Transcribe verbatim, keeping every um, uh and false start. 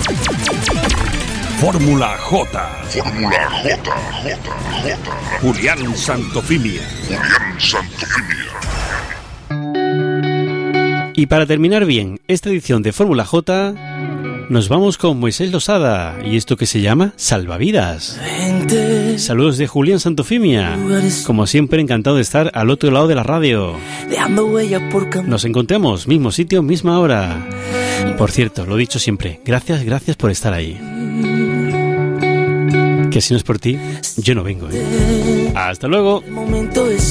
Fórmula J. Fórmula J, J, J. Julián Santofimia. Julián Santofimia. Y para terminar bien esta edición de Fórmula J, nos vamos con Moisés Losada y esto que se llama Salvavidas. Saludos de Julián Santofimia. Como siempre, encantado de estar al otro lado de la radio. Nos encontramos, mismo sitio, misma hora. Por cierto, lo he dicho siempre, gracias, gracias por estar ahí. Que si no es por ti, yo no vengo, ¿eh? Hasta luego.